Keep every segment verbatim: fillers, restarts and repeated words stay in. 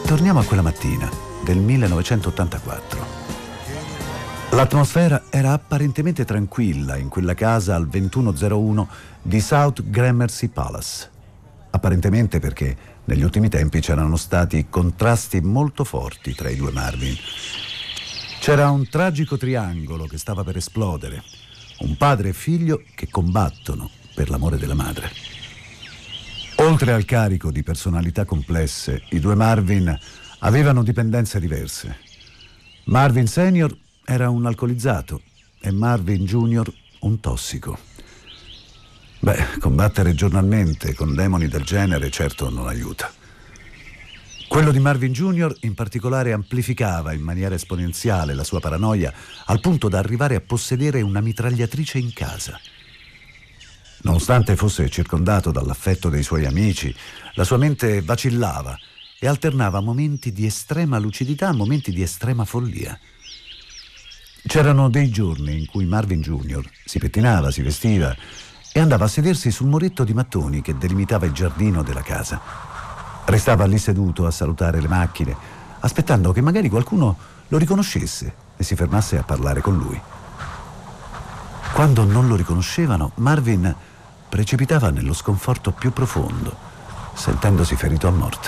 Torniamo a quella mattina del millenovecentottantaquattro. L'atmosfera era apparentemente tranquilla in quella casa al ventuno zero uno di South Gramercy Palace. Apparentemente perché negli ultimi tempi c'erano stati contrasti molto forti tra i due Marvin. C'era un tragico triangolo che stava per esplodere. Un padre e figlio che combattono per l'amore della madre. Oltre al carico di personalità complesse, i due Marvin avevano dipendenze diverse. Marvin Senior era un alcolizzato e Marvin Junior un tossico. Beh, combattere giornalmente con demoni del genere certo non aiuta. Quello di Marvin Junior in particolare amplificava in maniera esponenziale la sua paranoia al punto da arrivare a possedere una mitragliatrice in casa. Nonostante fosse circondato dall'affetto dei suoi amici, la sua mente vacillava e alternava momenti di estrema lucidità a momenti di estrema follia. C'erano dei giorni in cui Marvin Junior si pettinava, si vestiva e andava a sedersi sul muretto di mattoni che delimitava il giardino della casa. Restava lì seduto a salutare le macchine, aspettando che magari qualcuno lo riconoscesse e si fermasse a parlare con lui. Quando non lo riconoscevano, Marvin precipitava nello sconforto più profondo, sentendosi ferito a morte.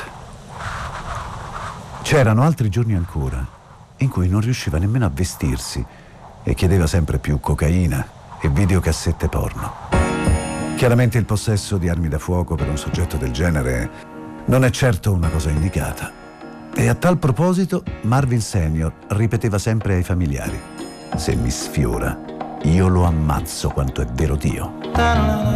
C'erano altri giorni ancora in cui non riusciva nemmeno a vestirsi e chiedeva sempre più cocaina e videocassette porno. Chiaramente il possesso di armi da fuoco per un soggetto del genere non è certo una cosa indicata. E a tal proposito Marvin Senior ripeteva sempre ai familiari: se mi sfiora, io lo ammazzo quanto è vero Dio.